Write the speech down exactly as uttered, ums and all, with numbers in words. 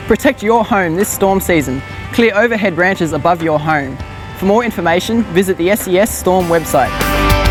Protect your home this storm season. Clear overhead branches above your home. For more information, visit the S E S Storm website.